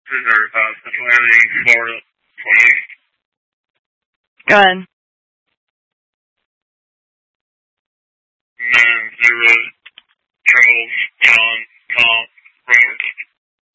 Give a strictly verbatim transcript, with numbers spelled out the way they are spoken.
or uh, Cincinnati, Florida, twenty-eight. Go ahead. Nine zero Charles John Tom